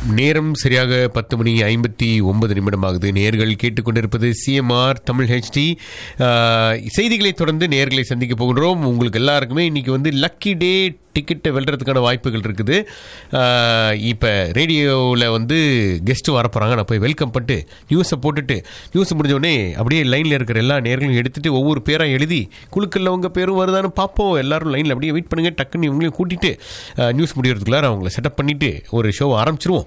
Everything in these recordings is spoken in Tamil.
நேரம் சரியாக 10:59 ஆகுது. நேர்கள் கேட்டுக்கொண்டிருப்பது சிஎம்ஆர் தமிழ் ஹெச்டி. செய்திகளை தொடர்ந்து நேர்களை சந்திக்க போகின்றோம். உங்களுக்கு எல்லாருக்குமே இன்னைக்கு லக்கி டே, டிக்கெட்டை வெல்றதுக்கான வாய்ப்புகள் இருக்குது. இப்போ ரேடியோவில் கெஸ்ட்டு வர போகிறாங்க. நான் போய் வெல்கம் பண்ணிட்டு நியூஸை போட்டுட்டு நியூஸ் முடிஞ்சோடனே அப்படியே லைனில் இருக்கிற எல்லா நேர்களும் எடுத்துகிட்டு ஒவ்வொரு பேராக எழுதி குழுக்களில் உங்கள் பேரும் வருதான்னு பார்ப்போம். எல்லோரும் லைனில் அப்படியே வெயிட் பண்ணுங்கள். டக்குன்னு இவங்களையும் கூட்டிகிட்டு நியூஸ் முடிகிறதுக்குள்ளார அவங்கள செட்டப் பண்ணிவிட்டு ஒரு ஷோவை ஆரம்பிச்சிருவோம்.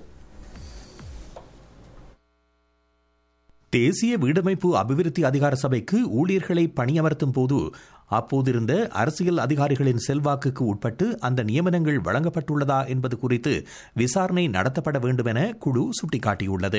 தேசிய வீடமைப்பு அபிவிருத்தி அதிகார சபைக்கு ஊழியர்களை பணியமர்த்தும் போது அப்போதிருந்த அரசியல் அதிகாரிகளின் செல்வாக்குக்கு உட்பட்டு அந்த நியமனங்கள் வழங்கப்பட்டுள்ளதா என்பது குறித்து விசாரணை நடத்தப்பட வேண்டும் என குழு சுட்டிக்காட்டியுள்ளது.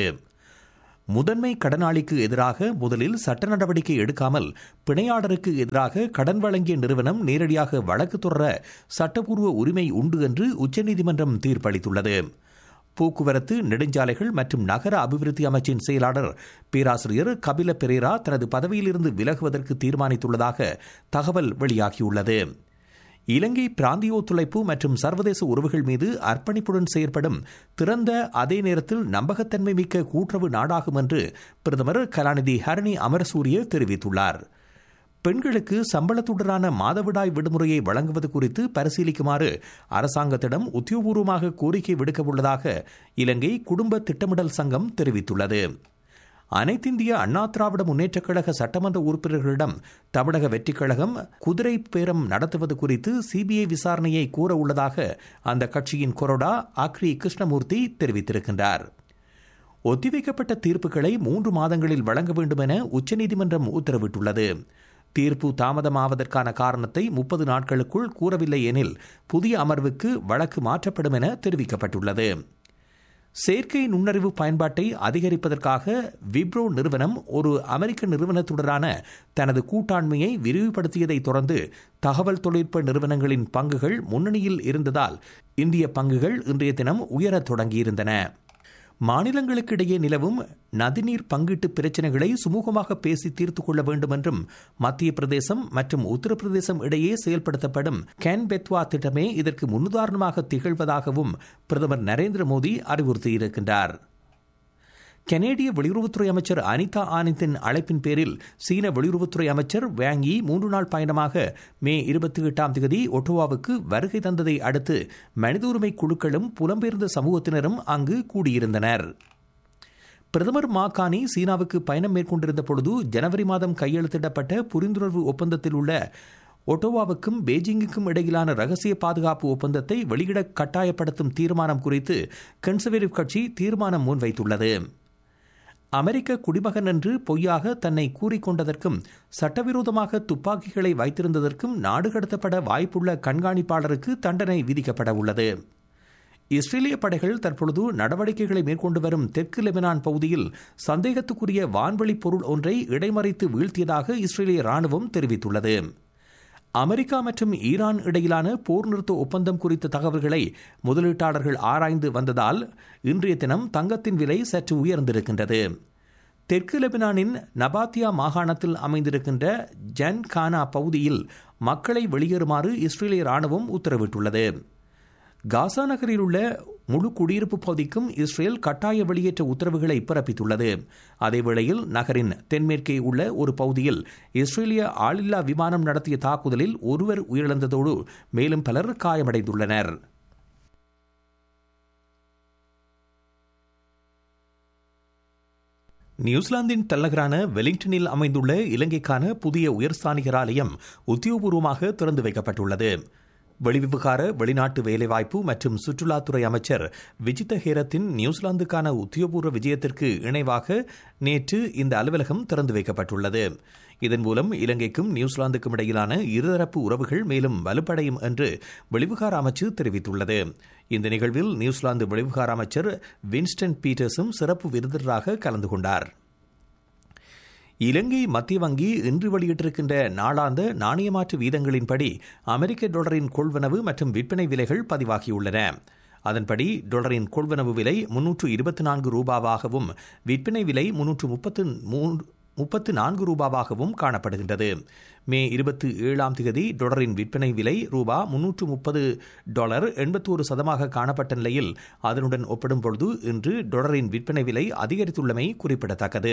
முதன்மை கடனாளிக்கு எதிராக முதலில் சட்ட நடவடிக்கை எடுக்காமல் பிணையாளருக்கு எதிராக கடன் வழங்கிய நிறுவனம் நேரடியாக வழக்கு தொடர சட்டப்பூர்வ உரிமை உண்டு என்று உச்சநீதிமன்றம் தீர்ப்பளித்துள்ளது. போக்குவரத்து, நெடுஞ்சாலைகள் மற்றும் நகர அபிவிருத்தி அமைச்சின் செயலாளர் பேராசிரியர் கபில பெரேரா தனது பதவியிலிருந்து விலகுவதற்கு தீர்மானித்துள்ளதாக தகவல் வெளியாகியுள்ளது. இலங்கை பிராந்திய ஒத்துழைப்பு மற்றும் சர்வதேச உறவுகள் மீது அர்ப்பணிப்புடன் செயற்படும் திறந்த, அதே நேரத்தில் நம்பகத்தன்மை மிக்க கூட்டுறவு நாடாகும் என்று பிரதமர் கலாநிதி ஹரணி அமரசூரிய தெரிவித்துள்ளார். பெண்களுக்கு சம்பளத்துடனான மாதவிடாய் விடுமுறையை வழங்குவது குறித்து பரிசீலிக்குமாறு அரசாங்கத்திடம் உத்தியோகபூர்வமாக கோரிக்கை விடுக்க உள்ளதாக இலங்கை குடும்ப திட்டமிடல் சங்கம் தெரிவித்துள்ளது. அனைத்திந்திய அண்ணா திராவிட முன்னேற்றக் கழக சட்டமன்ற உறுப்பினர்களிடம் தமிழக வெற்றிக் கழகம் குதிரை பேரம் நடத்துவது குறித்து சிபிஐ விசாரணையை கோர உள்ளதாக அந்த கட்சியின் கொறடா அக்ரி கிருஷ்ணமூர்த்தி தெரிவித்திருக்கின்றார். ஒத்திவைக்கப்பட்ட தீர்ப்புகளை 3 மாதங்களில் வழங்க வேண்டும் என உச்சநீதிமன்றம் உத்தரவிட்டுள்ளது. தீர்ப்பு தாமதமாவதற்கான காரணத்தை 30 நாட்களுக்குள் கூறவில்லை எனில் புதிய அமர்வுக்கு வழக்கு மாற்றப்படும் என தெரிவிக்கப்பட்டுள்ளது. செயற்கை நுண்ணறிவு பயன்பாட்டை அதிகரிப்பதற்காக விப்ரோ நிறுவனம் ஒரு அமெரிக்க நிறுவனத்துடனான தனது கூட்டாண்மையை விரிவுபடுத்தியதை தொடர்ந்து தகவல் தொழில்நுட்ப நிறுவனங்களின் பங்குகள் முன்னணியில் இருந்ததால் இந்திய பங்குகள் இன்றைய தினம் உயரத் தொடங்கியிருந்தன. மாநிலங்களுக்கு இடையே நிலவும் நதிநீர் பங்கீட்டு பிரச்சினைகளை சுமூகமாக பேசி தீர்த்து கொள்ள வேண்டும் என்றும் மத்திய பிரதேசம் மற்றும் உத்தரப்பிரதேசம் இடையே செயல்படுத்தப்படும் கேன் பெத்வா திட்டமே இதற்கு முன்னுதாரணமாக திகழ்வதாகவும் பிரதமர் நரேந்திர மோடி அறிவுறுத்தியிருக்கின்றார். கனேடிய வெளியுறவுத்துறை அமைச்சர் அனிதா ஆனந்தின் அழைப்பின் பேரில் சீன வெளியுறவுத்துறை அமைச்சர் வேங்கி 3 நாள் பயணமாக மே 28 ஒட்டோவாவுக்கு வருகை தந்ததை அடுத்து மனித உரிமை குழுக்களும் புலம்பெயர்ந்த சமூகத்தினரும் அங்கு கூடியிருந்தனர். பிரதமர் மாகாணி சீனாவுக்கு பயணம் மேற்கொண்டிருந்த பொழுது ஜனவரி மாதம் கையெழுத்திடப்பட்ட புரிந்துணர்வு ஒப்பந்தத்தில் உள்ள ஒட்டோவாவுக்கும் பெய்ஜிங்குக்கும் இடையிலான ரகசிய பாதுகாப்பு ஒப்பந்தத்தை வெளியிட கட்டாயப்படுத்தும் தீர்மானம் குறித்து கன்சர்வேட்டிவ் கட்சி தீர்மானம் முன்வைத்துள்ளது. அமெரிக்க குடிமகன் என்று பொய்யாக தன்னை கூறிக்கொண்டதற்கும் சட்டவிரோதமாக துப்பாக்கிகளை வைத்திருந்ததற்கும் நாடு கடத்தப்பட வாய்ப்புள்ள கண்காணிப்பாளருக்கு தண்டனை விதிக்கப்பட உள்ளது. இஸ்ரேலிய படைகள் தற்பொழுது நடவடிக்கைகளை மேற்கொண்டு வரும் தெற்கு லெபனான் பகுதியில் சந்தேகத்துக்குரிய வான்வழி பொருள் ஒன்றை இடைமறித்து வீழ்த்தியதாக இஸ்ரேலிய ராணுவம் தெரிவித்துள்ளது. அமெரிக்கா மற்றும் ஈரான் இடையிலான போர் நிறுத்த ஒப்பந்தம் குறித்த தகவல்களை முதலீட்டாளர்கள் ஆராய்ந்து வந்ததால் இன்றைய தினம் தங்கத்தின் விலை சற்று உயர்ந்திருக்கின்றது. தெற்கு லெபனானின் நபாத்தியா மாகாணத்தில் அமைந்திருக்கின்ற ஜன் கானா பகுதியில் மக்களை வெளியேறுமாறு இஸ்ரேலிய ராணுவம் உத்தரவிட்டுள்ளது. காசா நகரில் உள்ள முழு குடியிருப்பு பகுதிக்கும் இஸ்ரேல் கட்டாய வெளியேற்ற உத்தரவுகளை பிறப்பித்துள்ளது. அதேவேளையில் நகரின் தென்மேற்கே உள்ள ஒரு பகுதியில் இஸ்ரேலிய ஆளில்லா விமானம் நடத்திய தாக்குதலில் ஒருவர் உயிரிழந்ததோடு மேலும் பலர் காயமடைந்துள்ளனர். நியூசிலாந்தின் தலைநகரான வெலிங்டனில் அமைந்துள்ள இலங்கைக்கான புதிய உயர்ஸ்தானிகர் ஆலயம் உத்தியோகபூர்வமாக திறந்து வைக்கப்பட்டுள்ளது. வெளிவிவகார, வெளிநாட்டு வேலைவாய்ப்பு மற்றும் சுற்றுலாத்துறை அமைச்சர் விஜித ஹேரத்தின் நியூசிலாந்துக்கான உத்தியோகபூர்வ விஜயத்திற்கு இணைவாக நேற்று இந்த அலுவலகம் திறந்து வைக்கப்பட்டுள்ளது. இதன் மூலம் இலங்கைக்கும் நியூசிலாந்துக்கும் இடையிலான இருதரப்பு உறவுகள் மேலும் வலுப்படையும் என்று வெளிவிவகார அமைச்சு தெரிவித்துள்ளது. இந்த நிகழ்வில் நியூசிலாந்து வெளிவிவகார அமைச்சர் வின்ஸ்டன் பீட்டர்ஸும் சிறப்பு விருந்தினராக கலந்து கொண்டார். இலங்கை மத்திய வங்கி இன்று வெளியிட்டிருக்கின்ற நாளாந்த நாணயமாற்று வீதங்களின்படி அமெரிக்க டாலரின் கொள்வனவு மற்றும் விற்பனை விலைகள் பதிவாகியுள்ளன. அதன்படி டாலரின் கொள்வனவு விலை 324 ரூபாவாகவும் விற்பனை விலை 333 34 ரூபாவாகவும் காணப்படுகின்றது. மே 27 டாலரின் விற்பனை விலை ரூபா $330 81% காணப்பட்ட நிலையில் அதனுடன் ஒப்பிடும் பொழுது இன்று டாலரின் விற்பனை விலை அதிகரித்துள்ளமை குறிப்பிடத்தக்கது.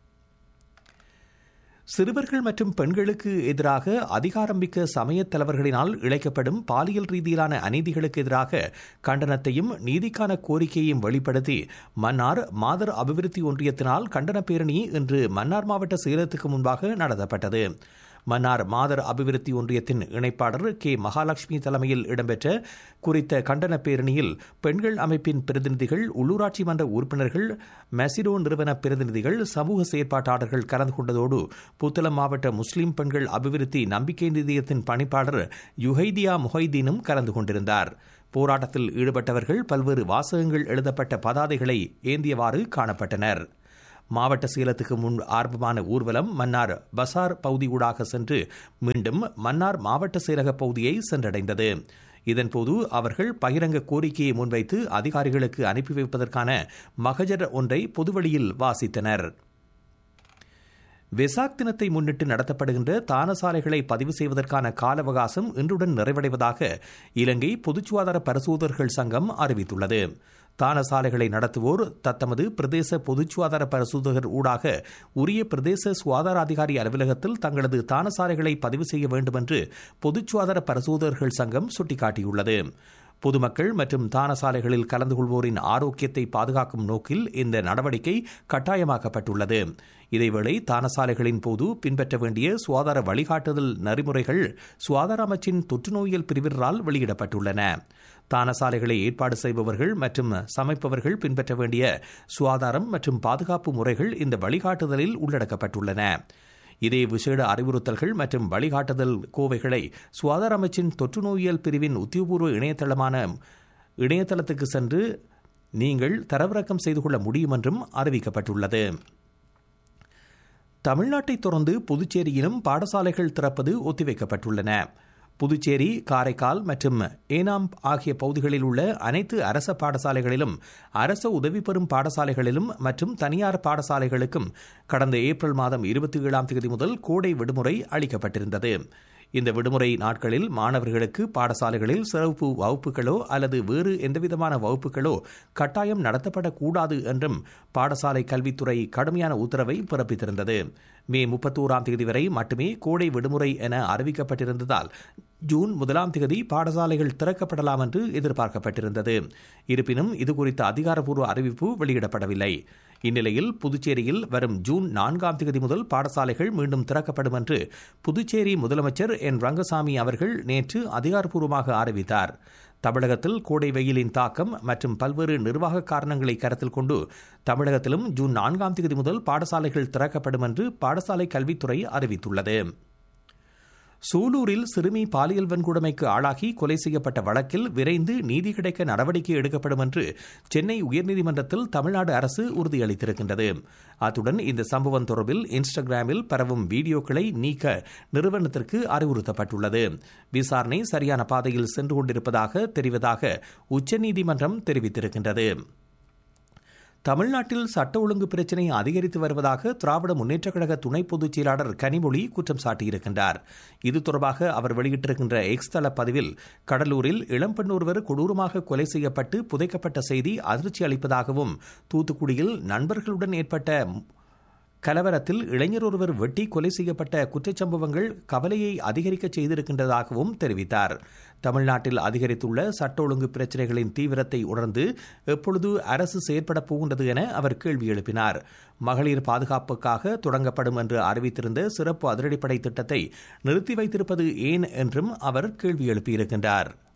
சிறுவர்கள் மற்றும் பெண்களுக்கு எதிராக அதிகாரமிக்க சமயத் தலைவர்களினால் இழைக்கப்படும் பாலியல் ரீதியிலான அநீதிகளுக்கு எதிராக கண்டனத்தையும் நீதிக்கான கோரிக்கையையும் வெளிப்படுத்தி மன்னார் மாதர் அபிவிருத்தி ஒன்றியத்தினால் கண்டன பேரணி இன்று மன்னார் மாவட்ட செயலகத்துக்கு முன்பாக நடத்தப்பட்டது. மன்னார் மாதர் அபிவிருத்தி ஒன்றியத்தின் இணைப்பாளர் கே மகாலட்சுமி தலைமையில் இடம்பெற்ற குறித்த கண்டன பேரணியில் பெண்கள் அமைப்பின் பிரதிநிதிகள், உள்ளூராட்சி மன்ற உறுப்பினர்கள், மெசிடோ நிறுவன பிரதிநிதிகள், சமூக செயற்பாட்டாளர்கள் கலந்து கொண்டதோடு புத்தளம் மாவட்ட முஸ்லிம் பெண்கள் அபிவிருத்தி நம்பிக்கை நிதியத்தின் பணிப்பாளர் யுஹைதியா முஹைதீனும் கலந்து கொண்டிருந்தார். போராட்டத்தில் ஈடுபட்டவர்கள் பல்வேறு வாசகங்கள் எழுதப்பட்ட பதாதைகளை ஏந்தியவாறு காணப்பட்டனர். மாவட்ட செயலகத்துக்கு முன் ஆரம்பமான ஊர்வலம் மன்னார் பசார் பகுதியூடாக சென்று மீண்டும் மன்னார் மாவட்ட செயலக பகுதியை சென்றடைந்தது. இதன்போது அவர்கள் பகிரங்க கோரிக்கையை முன்வைத்து அதிகாரிகளுக்கு அனுப்பி வைப்பதற்கான மகஜர் ஒன்றை பொதுவெளியில் வாசித்தனர். வெசாக் தினத்தை முன்னிட்டு நடத்தப்படுகின்ற தானசாலைகளை பதிவு செய்வதற்கான கால அவகாசம் இன்றுடன் நிறைவடைவதாக இலங்கை பொதுச் சுகாதார பரிசோதகர்கள் சங்கம் அறிவித்துள்ளது. தானசாலைகளை நடத்துவோர் தத்தமது பிரதேச பொதுச் சுகாதார பரிசோதகர் ஊடாக உரிய பிரதேச சுகாதார அதிகாரி அலுவலகத்தில் தங்களது தானசாலைகளை பதிவு செய்ய வேண்டும் என்று பொதுச் சுகாதார பரிசோதகர்கள் சங்கம் சுட்டிக்காட்டியுள்ளது. பொதுமக்கள் மற்றும் தானசாலைகளில் கலந்து கொள்வோரின் ஆரோக்கியத்தை பாதுகாக்கும் நோக்கில் இந்த நடவடிக்கை கட்டாயமாக்கப்பட்டுள்ளது. இதேவேளை தானசாலைகளின் போது பின்பற்ற வேண்டிய சுகாதார வழிகாட்டுதல் நெறிமுறைகள் சுகாதார அமைச்சின் தொற்றுநோயியல் பிரிவினரால் வெளியிடப்பட்டுள்ளன. தானசாலைகளை ஏற்பாடு செய்பவர்கள் மற்றும் சமைப்பவர்கள் பின்பற்ற வேண்டிய சுகாதாரம் மற்றும் பாதுகாப்பு முறைகள் இந்த வழிகாட்டுதலில் உள்ளடக்கப்பட்டுள்ளன. இதே விசேட அறிவுறுத்தல்கள் மற்றும் வழிகாட்டுதல் கோவைகளை சுகாதார அமைச்சின் தொற்றுநோயியல் பிரிவின் உத்தியோகபூர்வ இணையதளத்துக்கு சென்று நீங்கள் தரவிறக்கம் செய்து கொள்ள முடியும் என்றும் அறிவிக்கப்பட்டுள்ளது. தமிழ்நாட்டை தொடர்ந்து புதுச்சேரியிலும் பாடசாலைகள் திறப்பது ஒத்திவைக்கப்பட்டுள்ளன. புதுச்சேரி, காரைக்கால் மற்றும் ஏனாம் ஆகிய பகுதிகளில் உள்ள அனைத்து அரச பாடசாலைகளிலும், அரச உதவி பெறும் பாடசாலைகளிலும் மற்றும் தனியார் பாடசாலைகளுக்கும் கடந்த ஏப்ரல் மாதம் 27 முதல் கோடை விடுமுறை அளிக்கப்பட்டிருந்தது. இந்த விடுமுறை நாட்களில் மாணவர்களுக்கு பாடசாலைகளில் சிறப்பு வகுப்புகளோ அல்லது வேறு எந்தவிதமான வகுப்புகளோ கட்டாயம் நடத்தப்படக்கூடாது என்றும் பாடசாலை கல்வித்துறை கடுமையான உத்தரவை பிறப்பித்திருந்தது. மே 31 வரை மட்டுமே கோடை விடுமுறை என அறிவிக்கப்பட்டிருந்ததால் ஜூன் 1 பாடசாலைகள் திறக்கப்படலாம் என்று எதிர்பார்க்கப்பட்டிருந்தது. இருப்பினும் இதுகுறித்த அதிகாரப்பூர்வ அறிவிப்பு வெளியிடப்படவில்லை. இந்நிலையில் புதுச்சேரியில் வரும் ஜூன் 4 முதல் பாடசாலைகள் மீண்டும் திறக்கப்படும் என்று புதுச்சேரி முதலமைச்சர் என் ரங்கசாமி அவர்கள் நேற்று அதிகாரப்பூர்வமாக அறிவித்தார். தமிழகத்தில் கோடை வெயிலின் தாக்கம் மற்றும் பல்வேறு நிர்வாக காரணங்களை கருத்தில் கொண்டு தமிழகத்திலும் ஜூன் 4 முதல் பாடசாலைகள் திறக்கப்படும் என்று பாடசாலை கல்வித்துறை அறிவித்துள்ளது. சூலூரில் சிறுமி பாலியல் வன்கொடுமைக்கு ஆளாகி கொலை செய்யப்பட்ட வழக்கில் விரைந்து நீதி கிடைக்க நடவடிக்கை எடுக்கப்படும் என்று சென்னை உயர்நீதிமன்றத்தில் தமிழ்நாடு அரசு உறுதியளித்திருக்கின்றது. அத்துடன் இந்த சம்பவம் தொடர்பில் இன்ஸ்டாகிராமில் பரவும் வீடியோக்களை நீக்க நிறுவனத்திற்கு அறிவுறுத்தப்பட்டுள்ளது. விசாரணை சரியான பாதையில் சென்று கொண்டிருப்பதாக தெரிவதாக உச்சநீதிமன்றம் தெரிவித்திருக்கின்றது. தமிழ்நாட்டில் சட்ட ஒழுங்கு பிரச்சினை அதிகரித்து வருவதாக திராவிட முன்னேற்றக் கழக துணை பொதுச் செயலாளர் கனிமொழி குற்றம் சாட்டியிருக்கின்றார். இது தொடர்பாக அவர் வெளியிட்டிருக்கின்ற எக்ஸ் தள பதிவில், கடலூரில் இளம்பெண் ஒருவர் கொடூரமாக கொலை செய்யப்பட்டு புதைக்கப்பட்ட செய்தி அதிர்ச்சி அளிப்பதாகவும், தூத்துக்குடியில் நண்பர்களுடன் ஏற்பட்ட கலவரத்தில் இளைஞர் ஒருவர் வெட்டி கொலை செய்யப்பட்ட குற்றச்சம்பவங்கள் கவலையை அதிகரிக்க செய்திருக்கின்றதாகவும் தெரிவித்தார். தமிழ்நாட்டில் அதிகரித்துள்ள சட்ட ஒழுங்கு பிரச்சினைகளின் தீவிரத்தை உணர்ந்து எப்பொழுது அரசு செயற்படப் போகின்றது என அவர் கேள்வி எழுப்பினார். மகளிர் பாதுகாப்புக்காக தொடங்கப்படும் என்று அறிவித்திருந்த சிறப்பு அதிரடிப்படை திட்டத்தை நிறுத்தி வைத்திருப்பது ஏன் என்றும் அவர் கேள்வி எழுப்பியிருக்கின்றார்.